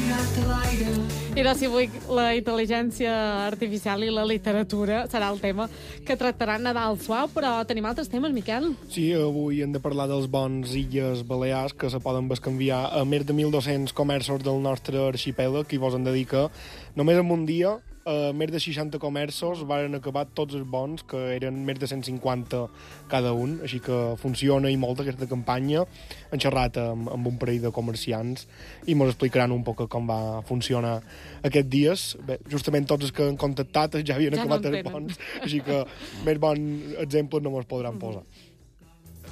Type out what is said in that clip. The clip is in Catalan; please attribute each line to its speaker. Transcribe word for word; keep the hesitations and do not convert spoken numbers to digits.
Speaker 1: I doncs, si avui la intel·ligència artificial i la literatura serà el tema que tractaran Nadal Suau, però tenim altres temes, Miquel.
Speaker 2: Sí, avui hem de parlar dels bons Illes Balears, que se poden bescanviar a més de mil dos-cents comerços del nostre arxipèlag, i vos en dedica només en un dia. Uh, més de seixanta comerços varen acabar tots els bons, que eren més de cent cinquanta cada un, així que funciona i molt aquesta campanya. Han xerrat amb, amb un parell de comerciants i ens explicaran un poc com va funcionar aquests dies. Bé, justament tots els que han contactat ja havien
Speaker 1: ja
Speaker 2: acabat
Speaker 1: no
Speaker 2: els bons, així que més bon exemple no mos podran posar.